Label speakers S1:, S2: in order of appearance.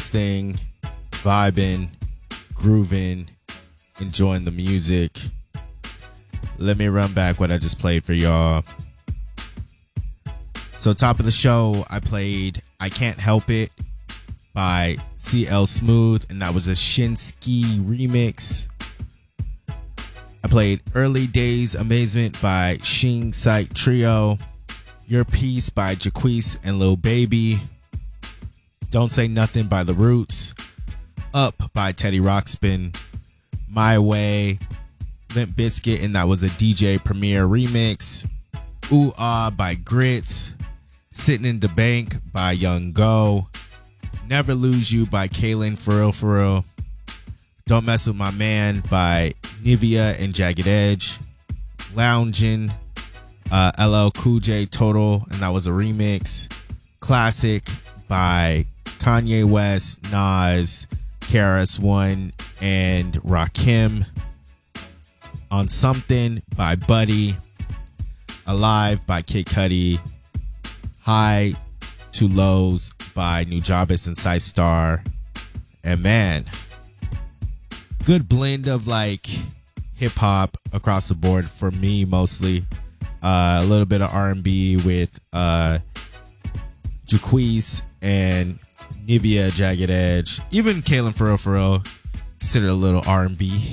S1: this thing, vibing, grooving, enjoying the music. Let me run back what I just played for y'all. So top of the show, I played I Can't Help It by CL Smooth, and that was a Shinski remix. I played Early Days Amazement by Shing Sight Trio. Your Piece by Jaquise and Lil Baby. Don't Say Nothing by The Roots. Up by Teddy Ruxpin. My Way, Limp Bizkit, and that was a DJ Premier remix. Ooh Ah by Grits. Sitting in the Bank by Young Go. Never Lose You by Kaylin For Real For Real. Don't Mess With My Man by Nivea and Jagged Edge. Loungin', LL Cool J Total, and that was a remix. Classic by Kanye West, Nas, KRS-One, and Rakim. On Something by Buddy. Alive by Kid Cudi. High to Lows by Nujabes and Systar. And man, good blend of like hip hop across the board for me mostly. A little bit of R&B with Jaquise and Nivea, Jagged Edge. Even Kaylin For Real, considered a little R&B